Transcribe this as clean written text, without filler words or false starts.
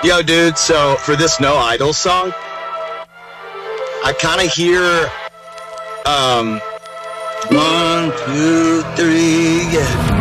Yo, dude, so for this No Idol song, I kind of hear, 1, 2, 3, yeah.